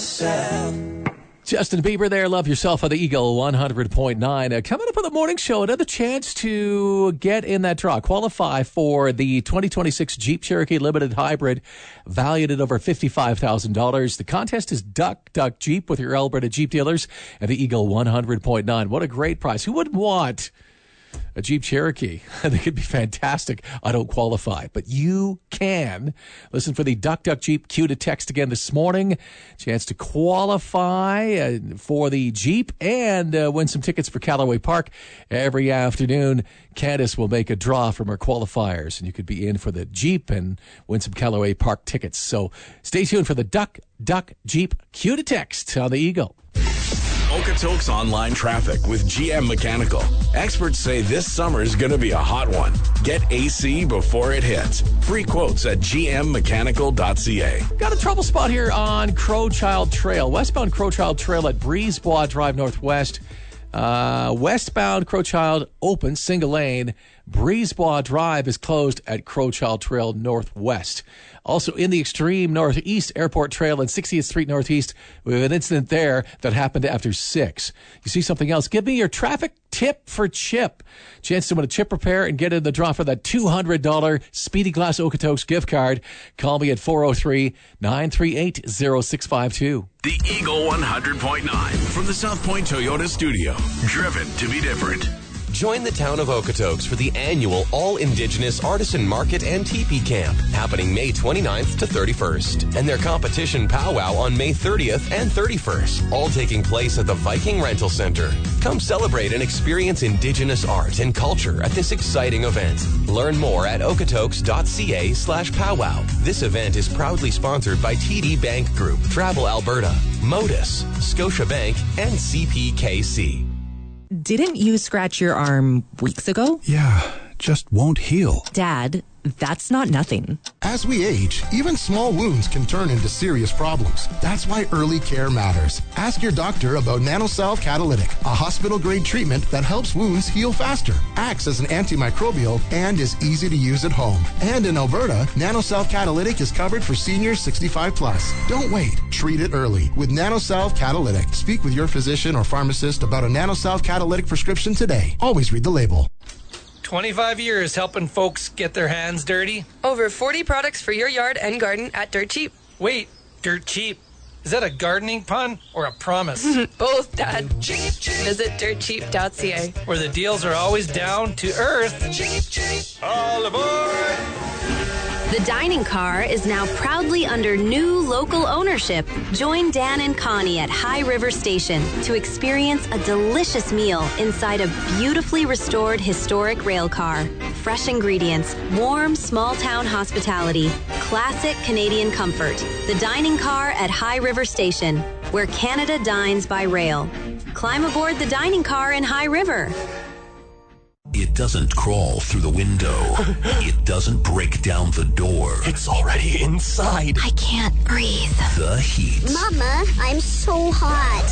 yourself. Justin Bieber there, Love Yourself on the Eagle 100.9. Coming up on the morning show, another chance to get in that draw. Qualify for the 2026 Jeep Cherokee Limited Hybrid, valued at over $55,000. The contest is Duck Jeep with your Alberta Jeep dealers at the Eagle 100.9. What a great price. Who wouldn't want a Jeep Cherokee? They could be fantastic. I don't qualify, but you can. Listen for the Duck Jeep cue to text again this morning. Chance to qualify for the Jeep and win some tickets for Callaway Park. Every afternoon, Candace will make a draw from her qualifiers, and you could be in for the Jeep and win some Callaway Park tickets. So stay tuned for the Duck Jeep cue to text on the Eagle. Okotoks online traffic with GM Mechanical. Experts say this summer is going to be a hot one. Get AC before it hits. Free quotes at gmmechanical.ca. Got a trouble spot here on Crowchild Trail. Westbound Crowchild Trail at Brisebois Drive Northwest. Westbound Crowchild open, single lane. Brisebois Drive is closed at Crowchild Trail Northwest. Also in the extreme northeast, Airport Trail and 60th Street Northeast. We have an incident there that happened after 6. You see something else? Give me your traffic tip for Chip. Chance to win a chip repair and get in the draw for that $200 Speedy Glass Okotoks gift card. Call me at 403-938-0652. The Eagle 100.9 from the South Point Toyota Studio. Driven to be different. Join the town of Okotoks for the annual All-Indigenous Artisan Market and Teepee Camp, happening May 29th to 31st, and their competition powwow on May 30th and 31st, all taking place at the Viking Rental Center. Come celebrate and experience Indigenous art and culture at this exciting event. Learn more at okotoks.ca/powwow. This event is proudly sponsored by TD Bank Group, Travel Alberta, Modus, Scotiabank, and CPKC. Didn't you scratch your arm weeks ago? Yeah, just won't heal. Dad, that's not nothing. As we age, even small wounds can turn into serious problems. That's why early care matters. Ask your doctor about NanoSalve Catalytic, a hospital-grade treatment that helps wounds heal faster, acts as an antimicrobial, and is easy to use at home. And in Alberta, NanoSalve Catalytic is covered for seniors 65 plus. Don't wait. Treat it early with NanoSalve Catalytic. Speak with your physician or pharmacist about a NanoSalve Catalytic prescription today. Always read the label. 25 years helping folks get their hands dirty. Over 40 products for your yard and garden at Dirt Cheap. Wait, Dirt Cheap? Is that a gardening pun or a promise? Both, Dad. Visit dirtcheap.ca. Where the deals are always down to earth. All aboard! The dining car is now proudly under new local ownership. Join Dan and Connie at High River Station to experience a delicious meal inside a beautifully restored historic rail car. Fresh ingredients, warm small town hospitality, classic Canadian comfort. The dining car at High River Station, where Canada dines by rail. Climb aboard the dining car in High River. It doesn't crawl through the window. It doesn't break down the door. It's already inside. I can't breathe. The heat. Mama, I'm so hot.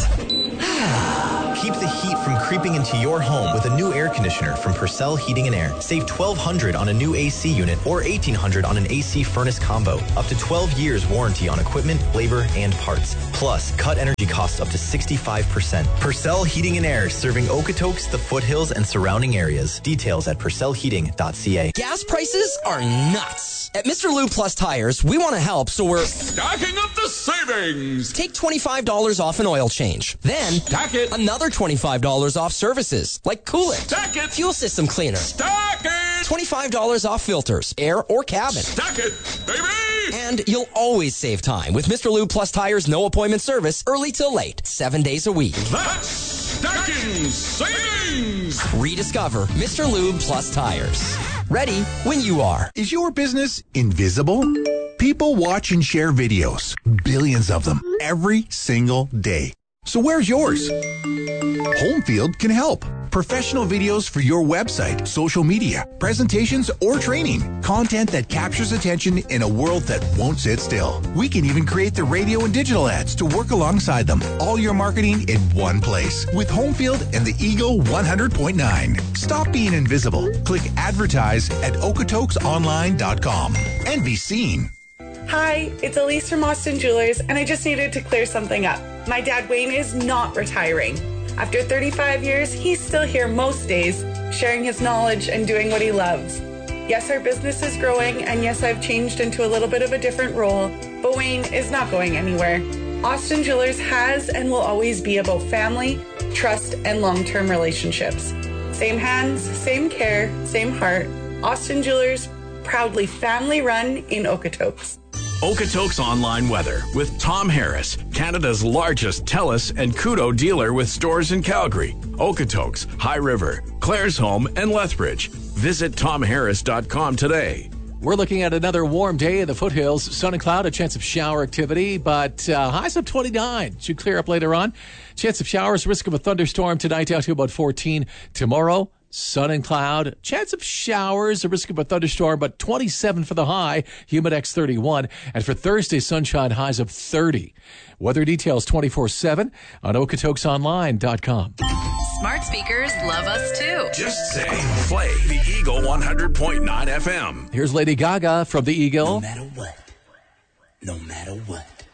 Keep the heat from creeping into your home with a new air conditioner from Purcell Heating and Air. Save $1,200 on a new AC unit or $1,800 on an AC furnace combo. Up to 12 years warranty on equipment, labor, and parts. Plus, cut energy costs up to 65%. Purcell Heating and Air, serving Okotoks, the foothills, and surrounding areas. Details at purcellheating.ca. Gas prices are nuts. At Mr. Lube Plus Tires, we want to help, so we're stacking up the savings. Take $25 off an oil change. Then stack it. Another $25 off services, like coolant. Stack it. Fuel system cleaner. Stack it. $25 off filters, air or cabin. Stack it, baby. And you'll always save time with Mr. Lube Plus Tires no appointment service, early till late, 7 days a week. That's stacking savings. Rediscover Mr. Lube Plus Tires. Ready when you are. Is your business invisible? People watch and share videos, billions of them, every single day. So where's yours? Homefield can help. Professional videos for your website, social media, presentations, or training. Content that captures attention in a world that won't sit still. We can even create the radio and digital ads to work alongside them. All your marketing in one place with Homefield and the Eagle 100.9. Stop being invisible. Click advertise at okotoksonline.com and be seen. Hi, it's Elise from Austin Jewelers, and I just needed to clear something up. My dad Wayne is not retiring. After 35 years, he's still here most days, sharing his knowledge and doing what he loves. Yes, our business is growing, and yes, I've changed into a little bit of a different role, but Wayne is not going anywhere. Austin Jewelers has and will always be about family, trust, and long-term relationships. Same hands, same care, same heart. Austin Jewelers, proudly family-run in Okotoks. Okotoks Online Weather with Tom Harris, Canada's largest TELUS and Kudo dealer with stores in Calgary, Okotoks, High River, Claresholm, and Lethbridge. Visit TomHarris.com today. We're looking at another warm day in the foothills. Sun and cloud, a chance of shower activity, but highs of 29. Should clear up later on. Chance of showers, risk of a thunderstorm tonight down to about 14. Tomorrow, sun and cloud, chance of showers, a risk of a thunderstorm, but 27 for the high, Humidex 31. And for Thursday, sunshine, highs of 30. Weather details 24/7 on OkotoksOnline.com. Smart speakers love us too. Just say, play the Eagle 100.9 FM. Here's Lady Gaga from the Eagle. No matter what.